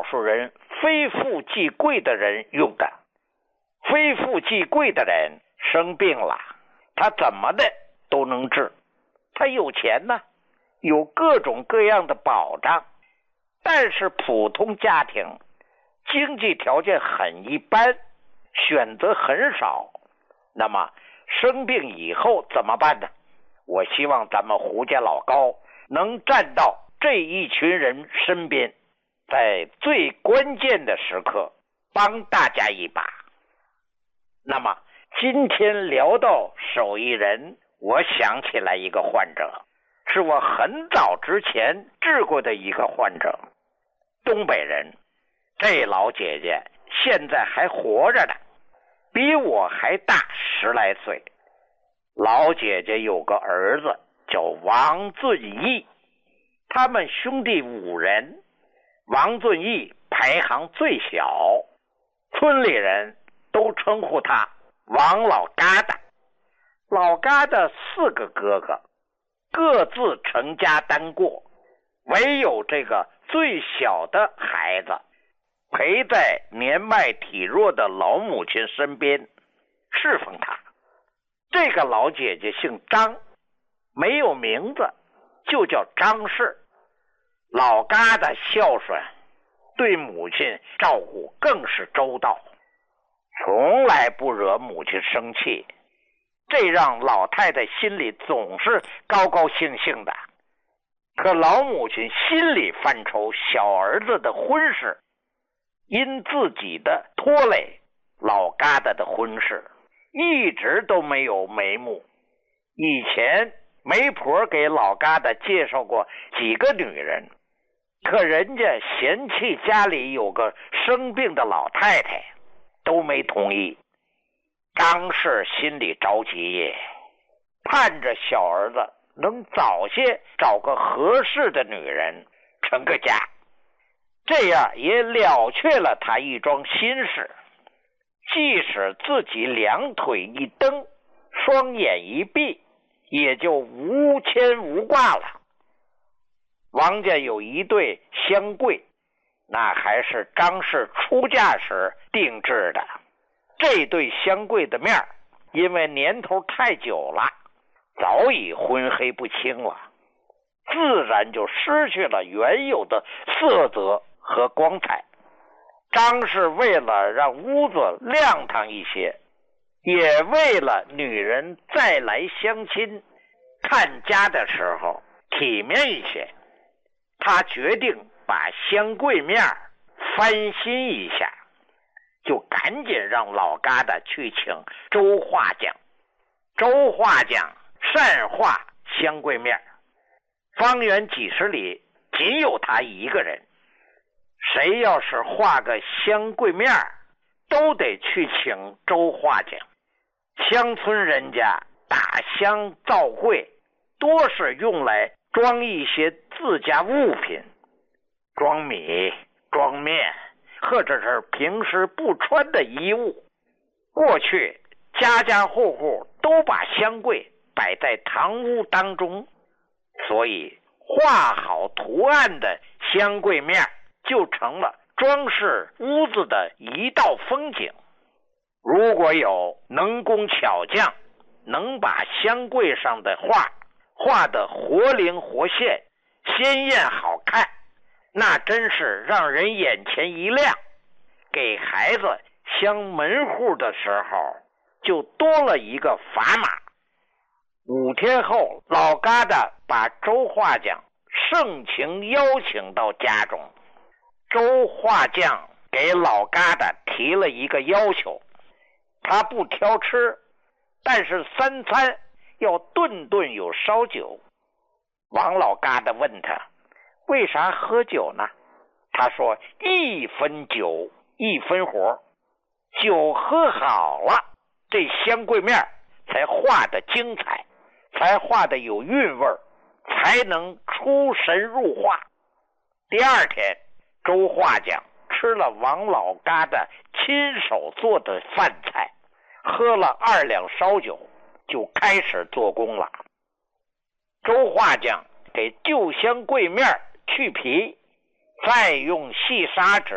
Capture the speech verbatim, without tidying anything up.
诉人非富即贵的人用的。非富即贵的人生病了，他怎么的都能治，他有钱呢，有各种各样的保障。但是普通家庭经济条件很一般，选择很少，那么生病以后怎么办呢？我希望咱们胡家老高能站到这一群人身边，在最关键的时刻帮大家一把。那么今天聊到手艺人，我想起来一个患者，是我很早之前治过的一个患者，东北人。这老姐姐现在还活着呢，比我还大十来岁。老姐姐有个儿子叫王俊义，他们兄弟五人，王俊义排行最小，村里人都称呼他王老疙瘩。老疙瘩四个哥哥，各自成家单过，唯有这个最小的孩子陪在年迈体弱的老母亲身边侍奉他。这个老姐姐姓张，没有名字，就叫张氏。老疙瘩孝顺，对母亲照顾更是周到，从来不惹母亲生气，这让老太太心里总是高高兴兴的。可老母亲心里犯愁小儿子的婚事，因自己的拖累，老疙瘩的婚事一直都没有眉目。以前媒婆给老疙瘩介绍过几个女人，可人家嫌弃家里有个生病的老太太，都没同意。张氏心里着急，盼着小儿子能早些找个合适的女人成个家，这样也了却了他一桩心事。即使自己两腿一蹬，双眼一闭，也就无牵无挂了。王家有一对香柜，那还是张氏出嫁时定制的。这对香柜的面因为年头太久了，早已昏黑不清了，自然就失去了原有的色泽和光彩。张氏为了让屋子亮堂一些，也为了女人再来相亲看家的时候体面一些，他决定把香柜面翻新一下，就赶紧让老疙瘩去请周画匠。周画匠善画香柜面，方圆几十里仅有他一个人，谁要是画个香柜面都得去请周画匠。乡村人家打香造柜多是用来装一些自家物品，装米、装面，或者是平时不穿的衣物。过去家家户户都把香柜摆在堂屋当中，所以画好图案的香柜面就成了装饰屋子的一道风景。如果有能工巧匠能把香柜上的画画得活灵活现，鲜艳好看，那真是让人眼前一亮。给孩子镶门户的时候就多了一个砝码。五天后，老疙瘩把周画匠盛情邀请到家中。周画匠给老疙瘩提了一个要求，他不挑吃，但是三餐要顿顿有烧酒。王老疙瘩问他为啥喝酒呢？他说一分酒一分活，酒喝好了，这香柜面才画得精彩，才画得有韵味，才能出神入化。第二天，周画匠吃了王老疙瘩亲手做的饭菜，喝了二两烧酒，就开始做工了。周画匠给旧香柜面去皮，再用细砂纸